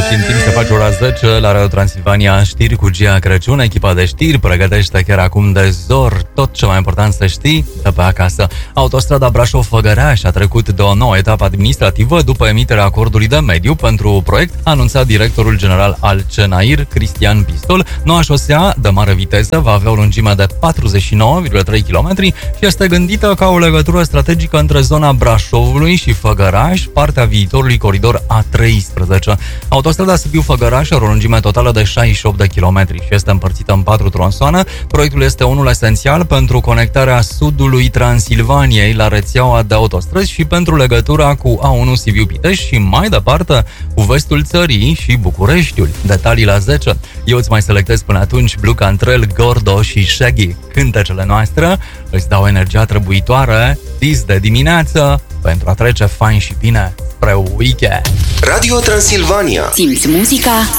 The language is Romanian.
puțin timp se face ora 10 la Radio Transilvania, știri cu Gia Crăciun. Echipa de știri pregătește chiar acum de zor tot ce mai important să știi de pe acasă. Autostrada Brașov-Făgăraș a trecut de o nouă etapă administrativă după emiterea acordului de mediu pentru proiect, a anunțat directorul general al CNAIR, Cristian Pistol. Noua șosea de mare viteză va avea o lungime de 49,3 km și este gândită ca o legătură strategică între zona Brașovului și Făgăraș, partea viitorului coridor A13. Autostrada Sibiu-Făgăraș are o lungime totală de 68 de km și este împărțită în 4 tronsoane. Proiectul este unul esențial pentru conectarea sudului Transilvaniei la rețeaua de autostrăzi și pentru legătura cu A1 Sibiu-Pitești și mai departe cu vestul țării și Bucureștiul. Detalii la 10. Eu îți mai selectez până atunci Blue Cantrell, Gordo și Shaggy. Cântecele noastre îți dau energia trebuitoare dis de dimineață pentru a trece fain și bine spre weekend. Radio Transilvania. Simți muzica